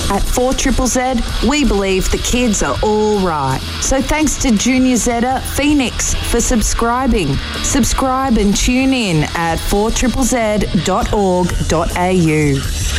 At 4ZZZ, we believe the kids are all right. So thanks to Junior Zeta Phoenix for subscribing. Subscribe and tune in at 4ZZZ.org.au.